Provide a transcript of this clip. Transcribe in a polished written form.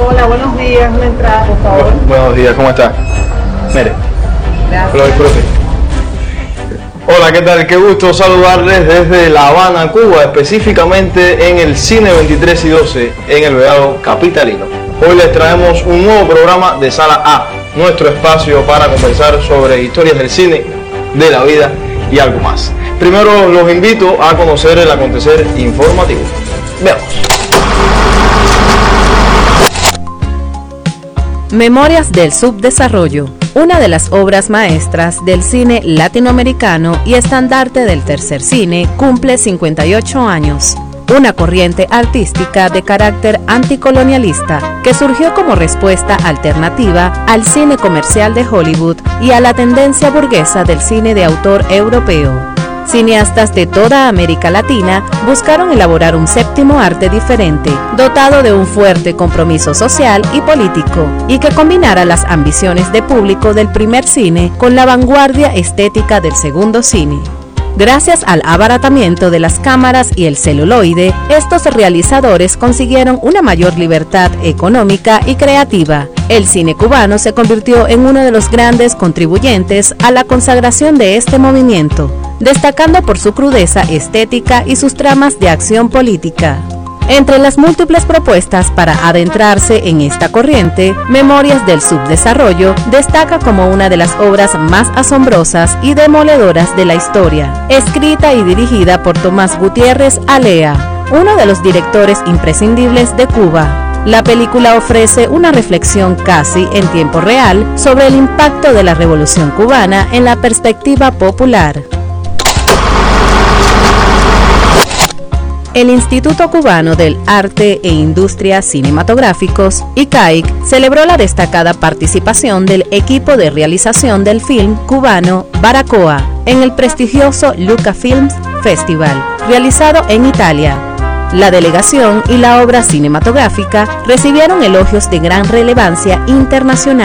Hola, buenos días. Una entrada, por favor. Buenos días, ¿cómo está? Mire. Gracias. Lo disfrute. Hola, ¿qué tal? Qué gusto saludarles desde La Habana, Cuba, específicamente en el Cine 23 y 12, en el Vedado Capitalino. Hoy les traemos un nuevo programa de Sala A, nuestro espacio para conversar sobre historias del cine, de la vida y algo más. Primero los invito a conocer el acontecer informativo. Veamos. Memorias del Subdesarrollo, una de las obras maestras del cine latinoamericano y estandarte del tercer cine, cumple 58 años. Una corriente artística de carácter anticolonialista que surgió como respuesta alternativa al cine comercial de Hollywood y a la tendencia burguesa del cine de autor europeo. Cineastas de toda América Latina buscaron elaborar un séptimo arte diferente, dotado de un fuerte compromiso social y político, y que combinara las ambiciones de público del primer cine con la vanguardia estética del segundo cine. Gracias al abaratamiento de las cámaras y el celuloide, estos realizadores consiguieron una mayor libertad económica y creativa. El cine cubano se convirtió en uno de los grandes contribuyentes a la consagración de este movimiento, destacando por su crudeza estética y sus tramas de acción política. Entre las múltiples propuestas para adentrarse en esta corriente, Memorias del Subdesarrollo destaca como una de las obras más asombrosas y demoledoras de la historia, escrita y dirigida por Tomás Gutiérrez Alea, uno de los directores imprescindibles de Cuba. La película ofrece una reflexión casi en tiempo real sobre el impacto de la Revolución cubana en la perspectiva popular. El Instituto Cubano del Arte e Industrias Cinematográficos, ICAIC, celebró la destacada participación del equipo de realización del film cubano Baracoa en el prestigioso Lucca Films Festival, realizado en Italia. La delegación y la obra cinematográfica recibieron elogios de gran relevancia internacional.